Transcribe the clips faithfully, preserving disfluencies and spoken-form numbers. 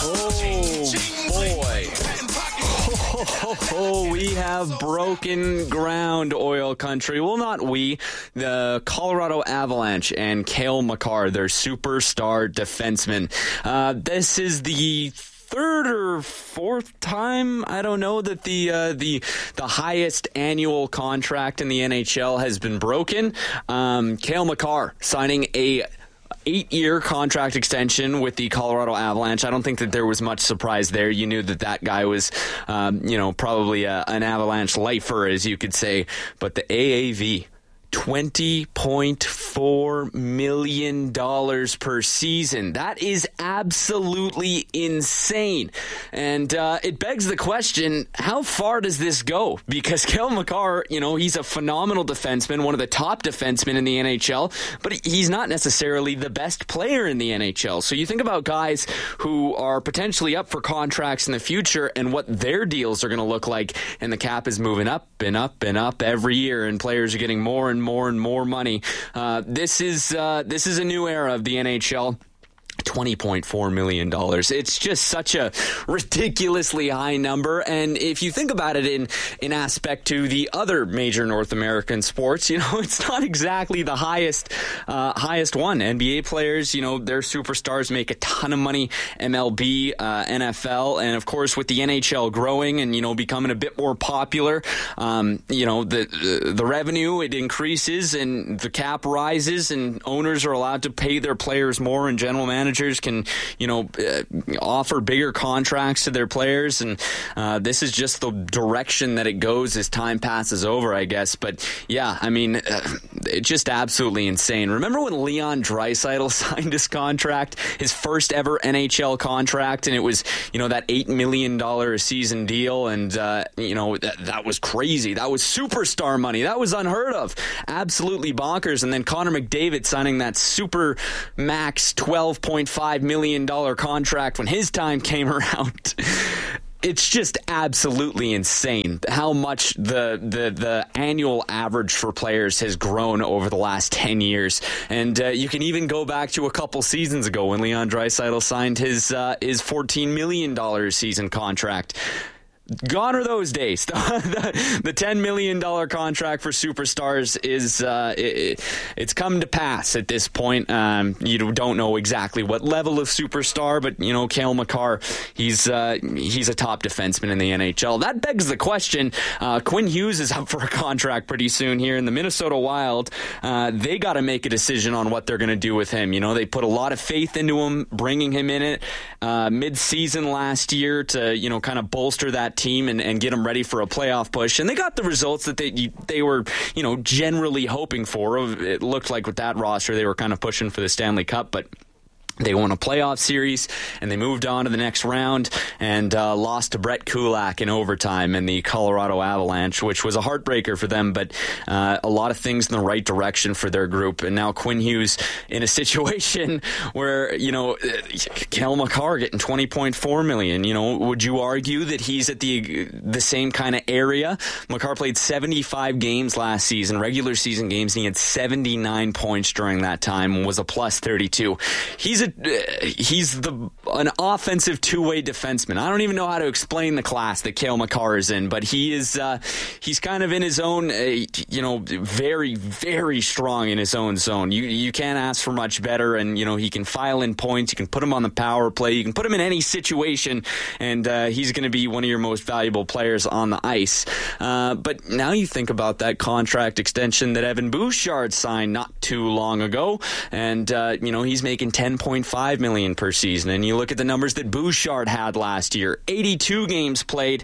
Oh, we have broken ground, oil country. Well, not we. The Colorado Avalanche and Cale Makar, their superstar defenseman. Uh, this is the third or fourth time, I don't know, that the uh, the the highest annual contract in the N H L has been broken. Um, Cale Makar signing a eight-year contract extension with the Colorado Avalanche. I don't think that there was much surprise there. You knew that that guy was, um, you know, probably a, an Avalanche lifer, as you could say. But the A A V, twenty point four million dollars per season. That is absolutely insane. And uh, it begs the question, how far does this go? Because Cale Makar, you know, he's a phenomenal defenseman, one of the top defensemen in the N H L, but he's not necessarily the best player in the N H L. So you think about guys who are potentially up for contracts in the future and what their deals are going to look like, and the cap is moving up and up and up every year, and players are getting more and more and more money. Uh, this is uh, this is a new era of the N H L. twenty point four million dollars. It's just such a ridiculously high number. And if you think about it in, in aspect to the other major North American sports, you know, it's not exactly the highest uh, highest one. N B A players, you know, their superstars make a ton of money. M L B, uh, N F L, and of course with the N H L growing and, you know, becoming a bit more popular, um, you know, the, the the revenue, it increases and the cap rises and owners are allowed to pay their players more, and general managers can, you know, uh, offer bigger contracts to their players, and uh, this is just the direction that it goes as time passes over, I guess. But yeah, I mean, uh, it's just absolutely insane. Remember when Leon Draisaitl signed his contract, his first ever N H L contract, and it was, you know, that eight million dollars a season deal, and uh, you know, that, that was crazy. That was superstar money. That was unheard of. Absolutely bonkers. And then Connor McDavid signing that super max twelve point five million dollars contract when his time came around. It's just absolutely insane how much the, the the annual average for players has grown over the last ten years. And uh, you can even go back to a couple seasons ago when Leon Draisaitl signed his, uh, his fourteen million dollars season contract. Gone are those days. the, the ten million dollars contract for superstars is uh, it, it's come to pass at this point. Um, you don't know exactly what level of superstar, but you know, Cale Makar, he's uh, he's a top defenseman in the N H L. That begs the question. Uh, Quinn Hughes is up for a contract pretty soon here in the Minnesota Wild. Uh, they got to make a decision on what they're going to do with him. You know, they put a lot of faith into him, bringing him in it uh, mid-season last year to, you know, kind of bolster that team and, and get them ready for a playoff push, and they got the results that they they were, you know, generally hoping for. It looked like with that roster they were kind of pushing for the Stanley Cup, but they won a playoff series, and they moved on to the next round and uh, lost to Brett Kulak in overtime in the Colorado Avalanche, which was a heartbreaker for them, but uh, a lot of things in the right direction for their group. And now Quinn Hughes in a situation where, you know, Cale Makar getting twenty point four million dollars. You know, would you argue that he's at the the same kind of area? Makar played seventy-five games last season, regular season games, and he had seventy-nine points during that time and was a plus thirty-two. He's He's the an offensive two-way defenseman. I don't even know how to explain the class that Cale Makar is in, but he is uh, he's kind of in his own, uh, you know, very, very strong in his own zone. You you can't ask for much better, and you know, he can file in points. You can put him on the power play. You can put him in any situation, and uh, he's going to be one of your most valuable players on the ice. Uh, but now you think about that contract extension that Evan Bouchard signed not too long ago, and uh, you know, he's making ten point five million dollars per season. And you look at the numbers that Bouchard had last year: eighty-two games played,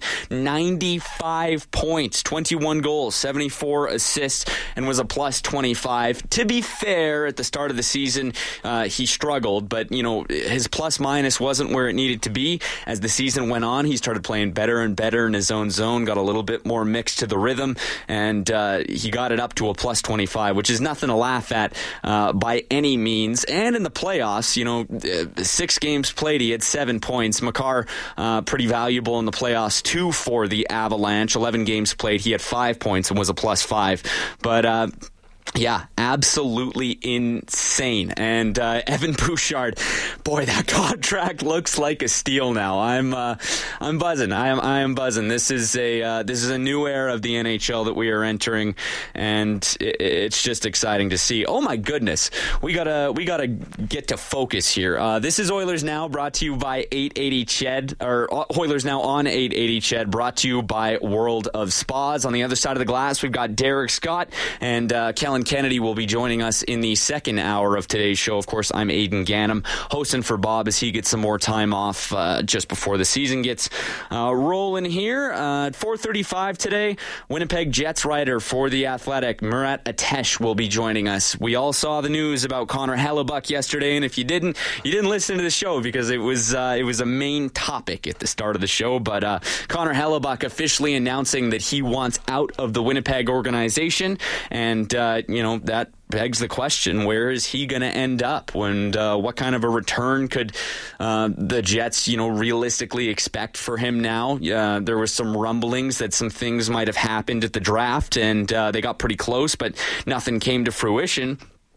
ninety-five points, twenty-one goals, seventy-four assists, and was a plus twenty-five. To be fair, at the start of the season, uh, he struggled, but you know, his plus minus wasn't where it needed to be. As the season went on, he started playing better and better in his own zone, got a little bit more mixed to the rhythm, and uh, he got it up to a plus twenty-five, which is nothing to laugh at uh, by any means. And in the playoffs, you know, six games played, he had seven points. Makar, uh, pretty valuable in the playoffs, too, for the Avalanche. eleven games played, he had five points and was a plus five. But, uh, Yeah, absolutely insane. And uh, Evan Bouchard, boy, that contract looks like a steal now. I'm uh, I'm buzzing. I am I am buzzing. This is a uh, this is a new era of the N H L that we are entering, and it, it's just exciting to see. Oh my goodness, we gotta we gotta get to focus here. Uh, this is Oilers Now, brought to you by eight eighty Ched, or Oilers Now on eight eighty Ched, brought to you by World of Spas. On the other side of the glass, we've got Derek Scott and uh, Kellen Kennedy will be joining us in the second hour of today's show. Of course, I'm Aidan Gannam, hosting for Bob as he gets some more time off uh, just before the season gets uh, rolling here. Uh, at four thirty-five today, Winnipeg Jets writer for The Athletic, Murat Atesh, will be joining us. We all saw the news about Connor Hellebuyck yesterday, and if you didn't, you didn't listen to the show because it was uh, it was a main topic at the start of the show. But uh, Connor Hellebuyck officially announcing that he wants out of the Winnipeg organization, and uh, you know, that begs the question, where is he going to end up? And uh, what kind of a return could uh, the Jets, you know, realistically expect for him now? Uh, there was some rumblings that some things might have happened at the draft, and uh, they got pretty close, but nothing came to fruition.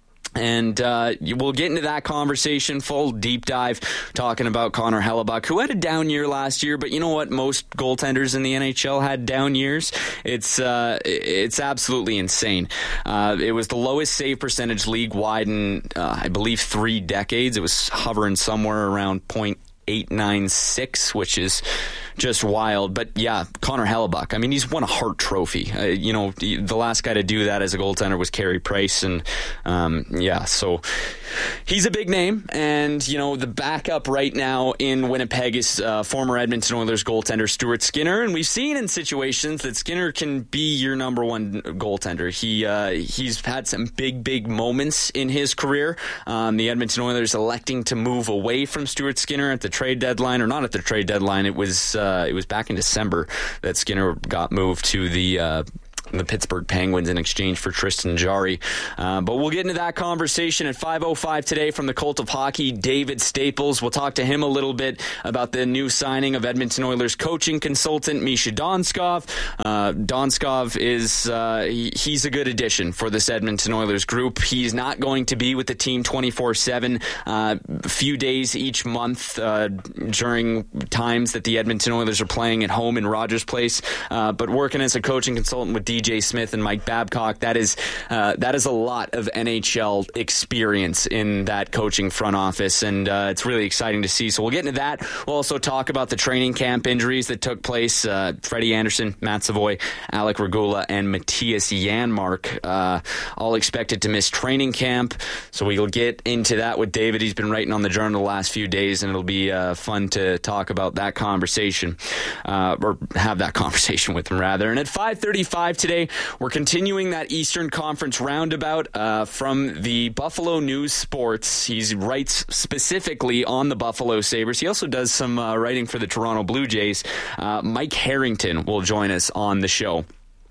And uh, we'll get into that conversation, full deep dive, talking about Connor Hellebuyck, who had a down year last year. But you know what? Most goaltenders in the N H L had down years. It's uh, it's absolutely insane. Uh, it was the lowest save percentage league-wide in, uh, I believe, three decades. It was hovering somewhere around point eight nine six, which is just wild. But yeah, Connor Hellebuyck, I mean, he's won a Hart Trophy. Uh, you know, the last guy to do that as a goaltender was Carey Price. And um, yeah, so he's a big name. And, you know, the backup right now in Winnipeg is uh, former Edmonton Oilers goaltender Stuart Skinner. And we've seen in situations that Skinner can be your number one goaltender. He uh, he's had some big, big moments in his career. Um, the Edmonton Oilers electing to move away from Stuart Skinner at the trade deadline, or not at the trade deadline. It was uh, it was back in December that Skinner got moved to the uh, the Pittsburgh Penguins in exchange for Tristan Jarry. Uh, but we'll get into that conversation at five oh five today from the Cult of Hockey, David Staples. We'll talk to him a little bit about the new signing of Edmonton Oilers coaching consultant Misha Donskov. Uh, Donskov is uh, he, he's a good addition for this Edmonton Oilers group. He's not going to be with the team twenty-four seven, uh, a few days each month uh, during times that the Edmonton Oilers are playing at home in Rogers Place, uh, but working as a coaching consultant with D J Smith and Mike Babcock, that is uh, that is a lot of N H L experience in that coaching front office, and uh, it's really exciting to see. So we'll get into that. We'll also talk about the training camp injuries that took place. Uh, Freddie Anderson, Matt Savoy, Alec Regula, and Matthias Janmark uh, all expected to miss training camp. So we'll get into that with David. He's been writing on the Journal the last few days, and it'll be uh, fun to talk about that conversation, uh, or have that conversation with him, rather. And at five thirty-five today, we're continuing that Eastern Conference roundabout uh, from the Buffalo News Sports. He writes specifically on the Buffalo Sabres. He also does some uh, writing for the Toronto Blue Jays. Uh, Mike Harrington will join us on the show.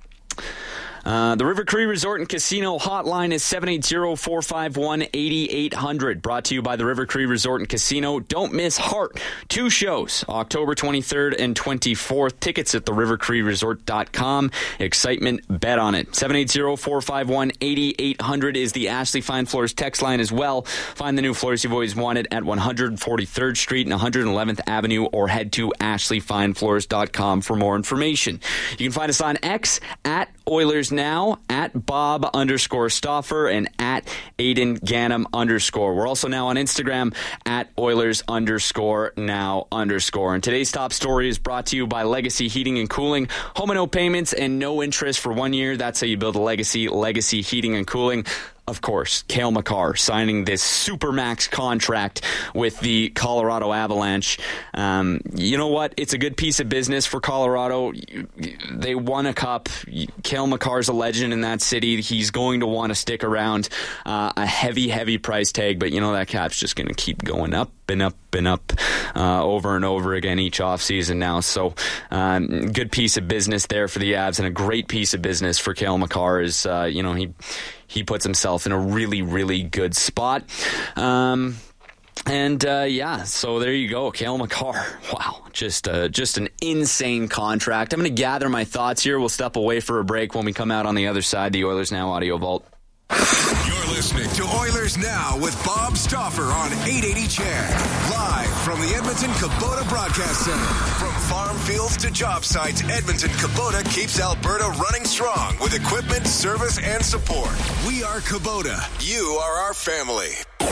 Uh, the River Cree Resort and Casino hotline is seven eight zero, four five one, eight eight zero zero. Brought to you by the River Cree Resort and Casino. Don't miss Heart. Two shows, October twenty-third and twenty-fourth. Tickets at the river cree resort dot com. Excitement, bet on it. seven eight zero, four five one, eight eight zero zero is the Ashley Fine Floors text line as well. Find the new floors you've always wanted at one forty-third Street and one hundred eleventh Avenue, or head to ashley fine floors dot com for more information. You can find us on X at Oilers Now, at Bob underscore Stauffer, and at Aidan Gannam underscore. We're also now on Instagram at Oilers underscore now underscore. And today's top story is brought to you by Legacy Heating and Cooling. Home and no payments and no interest for one year. That's how you build a legacy. Legacy Heating and Cooling. Of course, Cale Makar signing this supermax contract with the Colorado Avalanche. Um, you know what? It's a good piece of business for Colorado. They won a cup. Cale Makar's a legend in that city. He's going to want to stick around. Uh, a heavy, heavy price tag, but you know that cap's just going to keep going up and up and up uh, over and over again each offseason now. So um, good piece of business there for the Avs, and a great piece of business for Cale Makar is, uh, you know, he he puts himself in a really, really good spot. Um, and uh, yeah, so there you go, Cale Makar. Wow, just uh, just an insane contract. I'm going to gather my thoughts here. We'll step away for a break. When we come out on the other side, the Oilers Now Audio Vault. You're listening to Oilers Now with Bob Stauffer on eight eighty C H E D. Live from the Edmonton Kubota Broadcast Center. From farm fields to job sites, Edmonton Kubota keeps Alberta running strong with equipment, service, and support. We are Kubota. You are our family.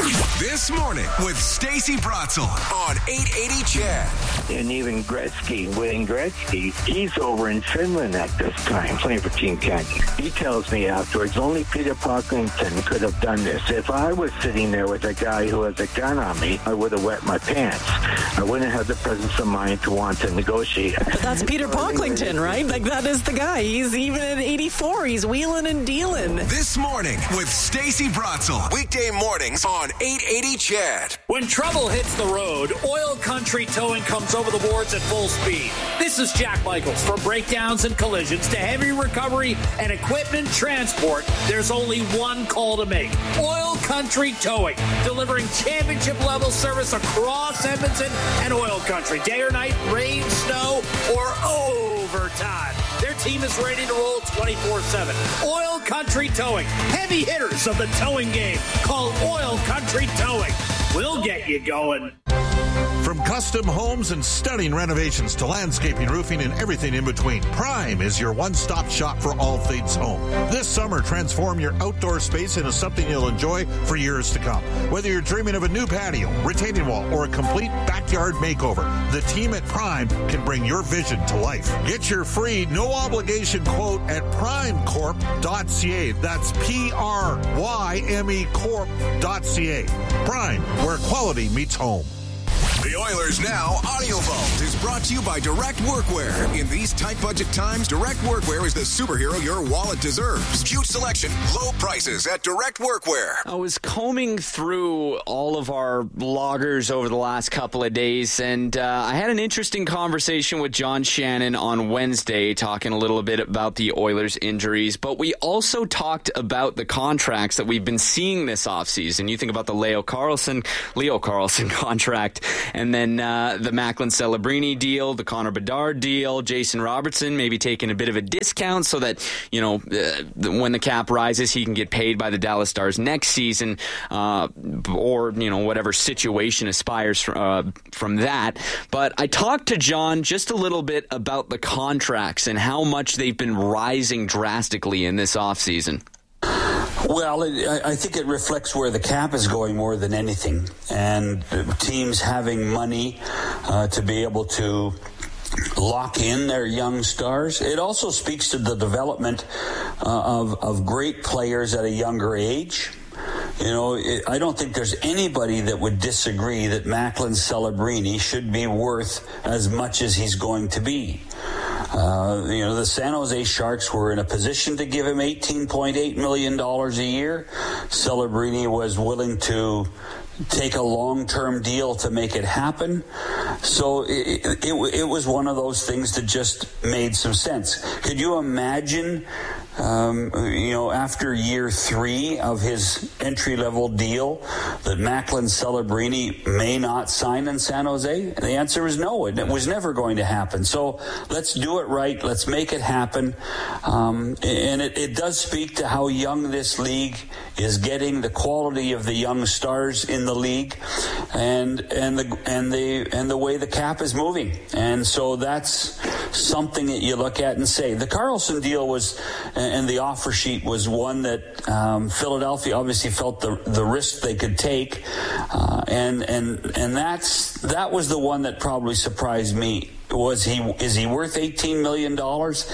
This morning with Stacey Bratzel on eight eighty C H E D. And even Gretzky, Wayne Gretzky, he's over in Finland at this time, playing for Team Canada. He tells me afterwards, only Peter Pocklington could have done this. If I was sitting there with a guy who has a gun on me, I would have wet my pants. I wouldn't have the presence of mind to want to negotiate. But that's Peter Pocklington, right? Like, that is the guy. He's even at eighty-four. He's wheeling and dealing. This morning with Stacey Bratzel. Weekday mornings on eight eighty C H E D. When trouble hits the road, Oil Country Towing comes over the boards at full speed. This is Jack Michaels. From breakdowns and collisions to heavy recovery and equipment transport, there's only one call to make. Oil Country Towing, delivering championship-level service across Edmonton and Oil Country. Day or night, rain, snow, or overtime. Their team is ready to roll twenty-four seven. Oil Country Towing, heavy hitters of the towing game. Call Oil Country Towing. We'll get you going. From custom homes and stunning renovations to landscaping, roofing, and everything in between, Prime is your one-stop shop for all things home. This summer, transform your outdoor space into something you'll enjoy for years to come. Whether you're dreaming of a new patio, retaining wall, or a complete backyard makeover, the team at Prime can bring your vision to life. Get your free, no-obligation quote at prime corp dot c a. That's P R Y M E corp dot c a. Prime, where quality meets home. The Oilers Now Audio Vault is brought to you by Direct Workwear. In these tight budget times, Direct Workwear is the superhero your wallet deserves. Huge selection, low prices at Direct Workwear. I was combing through all of our loggers over the last couple of days, and uh, I had an interesting conversation with John Shannon on Wednesday, talking a little bit about the Oilers' injuries, but we also talked about the contracts that we've been seeing this offseason. You think about the Leo Carlson, Leo Carlson contract, and then uh, the Macklin Celebrini deal, the Connor Bedard deal, Jason Robertson maybe taking a bit of a discount so that, you know, uh, when the cap rises, he can get paid by the Dallas Stars next season, uh, or, you know, whatever situation aspires from, uh, from that. But I talked to John just a little bit about the contracts and how much they've been rising drastically in this offseason. Well, it, I think it reflects where the cap is going more than anything, and teams having money uh, to be able to lock in their young stars. It also speaks to the development uh, of, of great players at a younger age. You know, it, I don't think there's anybody that would disagree that Macklin Celebrini should be worth as much as he's going to be. Uh, you know, the San Jose Sharks were in a position to give him eighteen point eight million dollars a year. Celebrini was willing to take a long-term deal to make it happen. So it, it, it was one of those things that just made some sense. Could you imagine, um, you know, after year three of his entry-level deal, that Macklin Celebrini may not sign in San Jose? The answer is no. It, it was never going to happen. So let's do it right. Let's make it happen. Um, and it, it does speak to how young this league is getting, the quality of the young stars in the league, and and the and the and the way the cap is moving. And so that's something that you look at and say. The Carlson deal was, and the offer sheet was one that um, Philadelphia obviously felt the the risk they could take, uh, and and and that's that was the one that probably surprised me. Was he is he worth eighteen million dollars?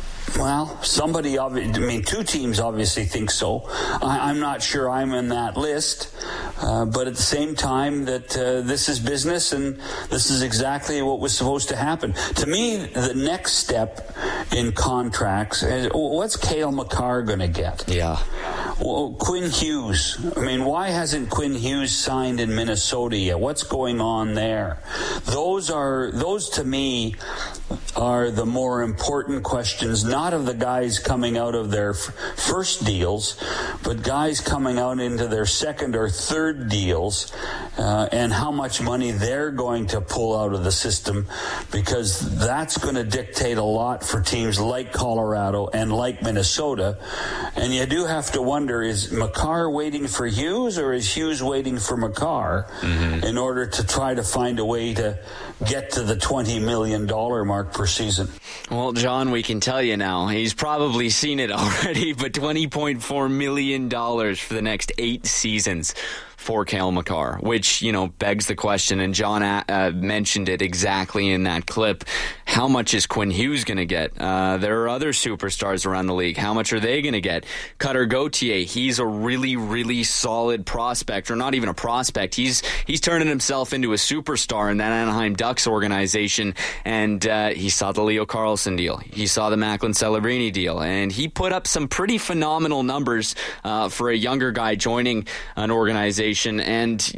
Well, somebody, I mean, two teams obviously think so. I, I'm not sure I'm in that list, uh, but at the same time that uh, this is business and this is exactly what was supposed to happen. To me, the next step in contracts is, what's Cale Makar going to get? Yeah. Well, Quinn Hughes. I mean, why hasn't Quinn Hughes signed in Minnesota yet? What's going on there? Those are, those to me are the more important questions, not of the guys coming out of their f- first deals, but guys coming out into their second or third deals, uh, and how much money they're going to pull out of the system, because that's going to dictate a lot for teams like Colorado and like Minnesota. And you do have to wonder, is Makar waiting for Hughes, or is Hughes waiting for Makar mm-hmm. in order to try to find a way to get to the twenty million dollars mark per season? Well, John, we can tell you now, he's probably seen it already, but twenty point four million dollars for the next eight seasons for Cale Makar, which, you know, begs the question, and John uh, mentioned it exactly in that clip. How much is Quinn Hughes going to get? Uh, there are other superstars around the league. How much are they going to get? Cutter Gauthier, he's a really, really solid prospect, or not even a prospect. He's he's turning himself into a superstar in that Anaheim Ducks organization, and uh, he saw the Leo Carlsson deal. He saw the Macklin Celebrini deal, and he put up some pretty phenomenal numbers uh, for a younger guy joining an organization. And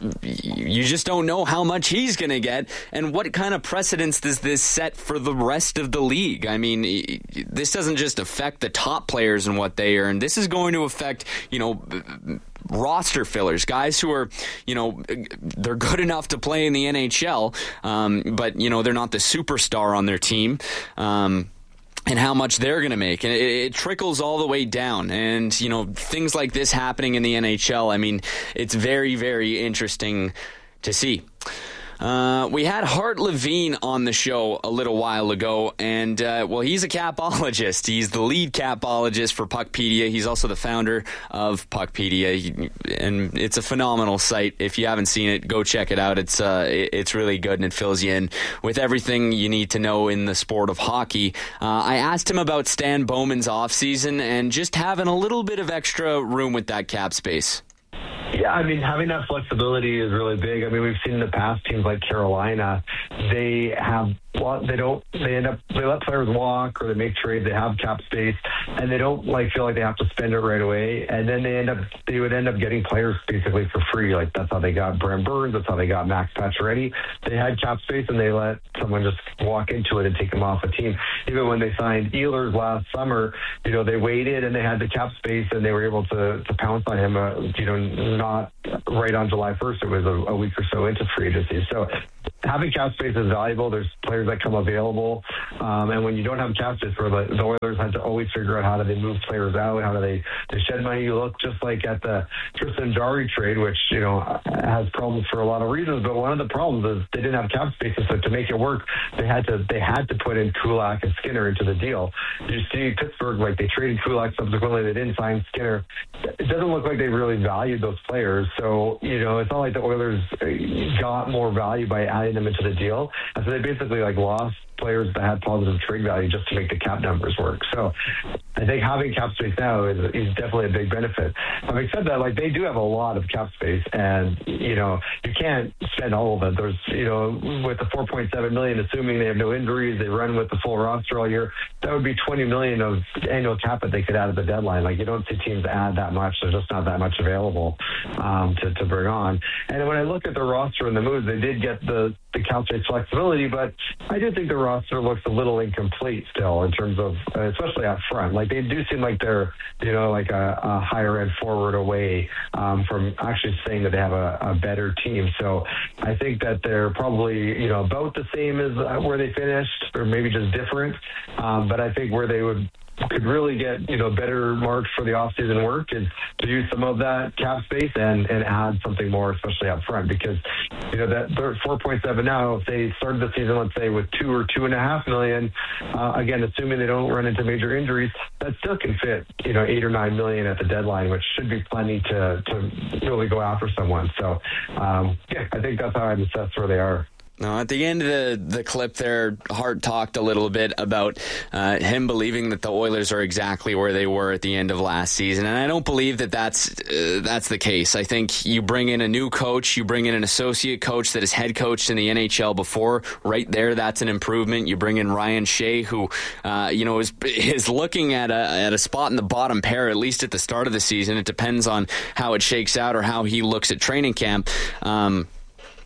you just don't know how much he's going to get, and what kind of precedence does this set for the rest of the league. I mean, this doesn't just affect the top players and what they earn. This is going to affect, you know, roster fillers, guys who are, you know, they're good enough to play in the N H L, um, but, you know, they're not the superstar on their team. Um and how much they're going to make. And it, it trickles all the way down. And, you know, things like this happening in the N H L, I mean, it's very, very interesting to see. Uh, we had Hart Levine on the show a little while ago, and, uh, well, he's a capologist. He's the lead capologist for Puckpedia. He's also the founder of Puckpedia, he, and it's a phenomenal site. If you haven't seen it, go check it out. It's uh, it's really good, and it fills you in with everything you need to know in the sport of hockey. Uh, I asked him about Stan Bowman's offseason and just having a little bit of extra room with that cap space. Yeah, I mean, having that flexibility is really big. I mean, we've seen in the past teams like Carolina, they have, well, they don't, they end up, they let players walk or they make trades, they have cap space, and they don't like feel like they have to spend it right away. And then they end up, they would end up getting players basically for free. Like that's how they got Brent Burns, that's how they got Max Pacioretty. They had cap space and they let someone just walk into it and take them off a team. Even when they signed Ehlers last summer, you know, they waited and they had the cap space and they were able to, to pounce on him, uh, you know, not right on July first. It was a, a week or so into free agency. So having cap space is valuable. There's players that come available. Um, and when you don't have cap space, where the, the Oilers had to always figure out how do they move players out, how do they, they shed money. You look just like at the Tristan Jarry trade, which, you know, has problems for a lot of reasons. But one of the problems is they didn't have cap space. So to make it work, they had to they had to put in Kulak and Skinner into the deal. You see Pittsburgh, like they traded Kulak subsequently. They didn't sign Skinner. It doesn't look like they really valued those players. So, you know, it's not like the Oilers got more value by adding them into the deal. And so they basically like lost players that had positive trade value just to make the cap numbers work. So I think having cap space now is, is definitely a big benefit. Having said that, like they do have a lot of cap space, and you know you can't spend all of it. There's you know with the four point seven million, assuming they have no injuries, they run with the full roster all year. That would be twenty million of annual cap that they could add at the deadline. Like you don't see teams add that much. There's just not that much available um, to to bring on. And when I look at the roster and the moves, they did get the the cap space flexibility, but I do think the roster looks a little incomplete still in terms of, uh, especially up front. Like they do seem like they're, you know, like a, a higher end forward away um, from actually saying that they have a, a better team. So I think that they're probably, you know, about the same as where they finished, or maybe just different. Um, but I think where they would could really get, you know, better marks for the offseason work is to use some of that cap space and, and add something more, especially up front, because, you know, that four point seven now, if they started the season, let's say with two or two and a half million, uh, again, assuming they don't run into major injuries, that still can fit, you know, eight or nine million at the deadline, which should be plenty to, to really go after someone. So, um, yeah, I think that's how I'd assess where they are. Now, at the end of the, the clip there, Hart talked a little bit about uh, him believing that the Oilers are exactly where they were at the end of last season. And I don't believe that that's, uh, that's the case. I think you bring in a new coach, you bring in an associate coach that has head coached in the N H L before. Right there, that's an improvement. You bring in Ryan Shea, who, uh, you know, is, is looking at a, at a spot in the bottom pair, at least at the start of the season. It depends on how it shakes out or how he looks at training camp. Um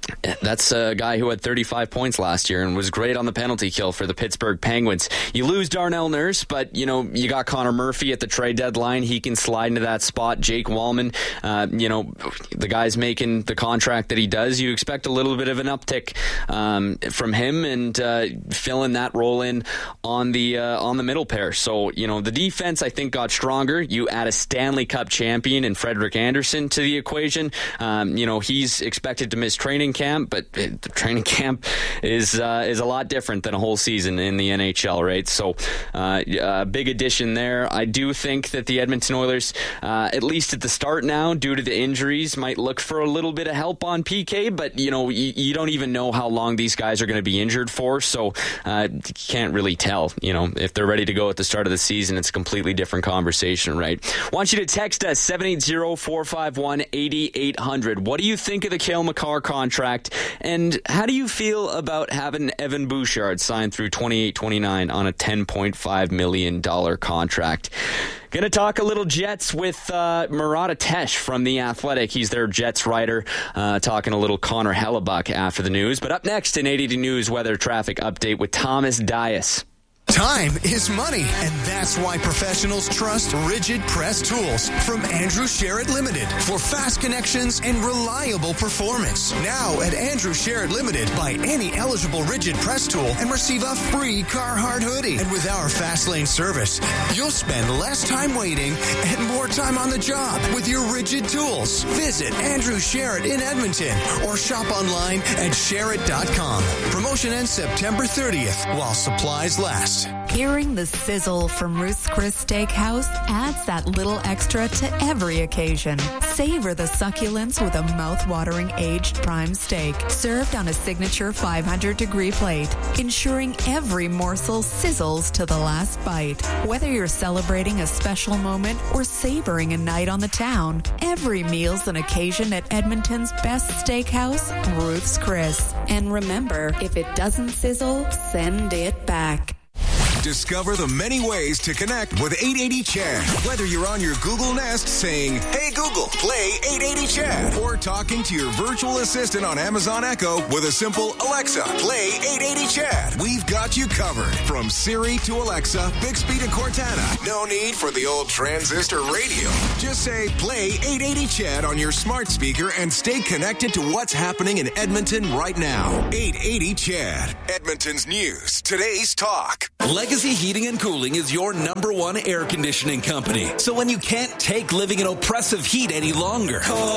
That's a guy who had thirty-five points last year and was great on the penalty kill for the Pittsburgh Penguins. You lose Darnell Nurse, but, you know, you got Connor Murphy at the trade deadline. He can slide into that spot. Jake Wallman, uh, you know, the guy's making the contract that he does. You expect a little bit of an uptick um, from him and uh, filling that role in on the uh, on the middle pair. So, you know, the defense, I think, got stronger. You add a Stanley Cup champion in Frederik Andersen to the equation. Um, you know, he's expected to miss training camp, but the training camp is uh, is a lot different than a whole season in the N H L, right? So uh, a big addition there. I do think that the Edmonton Oilers, uh, at least at the start now, due to the injuries, might look for a little bit of help on P K, but you know, you, you don't even know how long these guys are going to be injured for, so uh, you can't really tell. You know, if they're ready to go at the start of the season, it's a completely different conversation, right? I want you to text us seven eight zero, four five one, eight eight zero zero. What do you think of the Cale Makar contract? And how do you feel about having Evan Bouchard signed through twenty-eight twenty-nine on a ten point five million dollars contract? Going to talk a little Jets with uh, Murat Atesh from The Athletic. He's their Jets writer, uh, talking a little Connor Hellebuck after the news. But up next, an eight eighty News weather traffic update with Thomas Dias. Time is money, and that's why professionals trust Rigid Press Tools from Andrew Sherritt Limited for fast connections and reliable performance. Now at Andrew Sherritt Limited, buy any eligible Rigid Press tool and receive a free Carhartt hoodie. And with our fast lane service, you'll spend less time waiting and more time on the job with your Rigid tools. Visit Andrew Sherritt in Edmonton or shop online at sherritt dot com. Promotion ends September thirtieth while supplies last. Hearing the sizzle from Ruth's Chris Steakhouse adds that little extra to every occasion. Savor the succulence with a mouth-watering aged prime steak served on a signature five hundred degree plate, ensuring every morsel sizzles to the last bite. Whether you're celebrating a special moment or savoring a night on the town, every meal's an occasion at Edmonton's best steakhouse, Ruth's Chris. And remember, if it doesn't sizzle, send it back. Discover the many ways to connect with eight eighty Chad. Whether you're on your Google Nest saying, "Hey Google, play eight eighty Chad," or talking to your virtual assistant on Amazon Echo with a simple Alexa, play eight eighty Chad. We've got you covered. From Siri to Alexa, Bixby to Cortana. No need for the old transistor radio. Just say, play eight eighty Chad on your smart speaker and stay connected to what's happening in Edmonton right now. eight eighty Chad, Edmonton's news, today's talk. Legacy Heating and Cooling is your number one air conditioning company. So when you can't take living in oppressive heat any longer, call